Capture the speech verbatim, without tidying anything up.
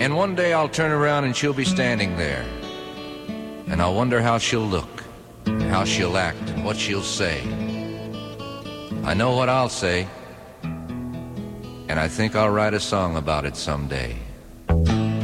And one day I'll turn around and she'll be standing there, and I'll wonder how she'll look, and how she'll act, and what she'll say. I know what I'll say, and I think I'll write a song about it someday.